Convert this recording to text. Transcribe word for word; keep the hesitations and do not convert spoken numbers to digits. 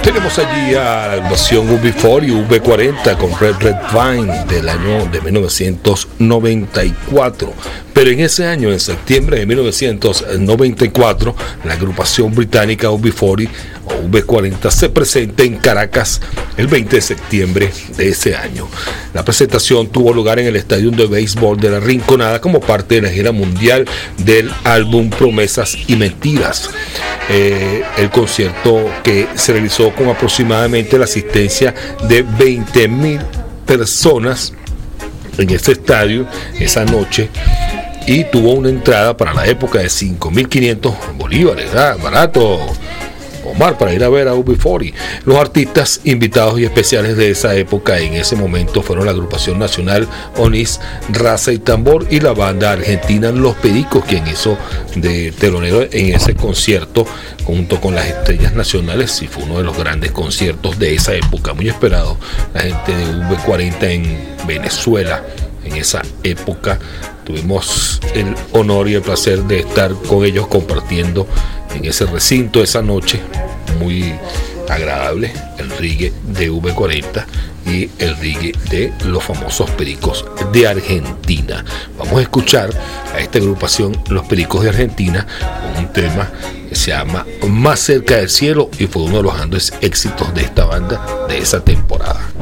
Tenemos allí a la agrupación U B cuarenta y U B cuarenta con Red Red Vine del año de mil novecientos noventa y cuatro. Pero en ese año, en septiembre de mil novecientos noventa y cuatro, la agrupación británica U B cuarenta o U B cuarenta se presenta en Caracas el veinte de septiembre de ese año. La presentación tuvo lugar en el Estadio de Béisbol de la Rinconada como parte de la gira mundial del álbum Promesas y Mentiras. Eh, el concierto que se realizó con aproximadamente la asistencia de veinte mil personas en ese estadio esa noche, y tuvo una entrada para la época de cinco mil quinientos bolívares, ¿verdad? Barato, Omar, para ir a ver a U B cuarenta. Los artistas invitados y especiales de esa época en ese momento fueron la agrupación nacional Onís, Raza y Tambor y la banda argentina Los Pericos, quien hizo de telonero en ese concierto junto con las estrellas nacionales, y fue uno de los grandes conciertos de esa época, muy esperado. La gente de U B cuarenta en Venezuela en esa época, tuvimos el honor y el placer de estar con ellos compartiendo en ese recinto esa noche muy agradable, el reggae de U B cuarenta y el reggae de los famosos Pericos de Argentina. Vamos a escuchar a esta agrupación Los Pericos de Argentina con un tema que se llama Más cerca del cielo, y fue uno de los grandes éxitos de esta banda de esa temporada.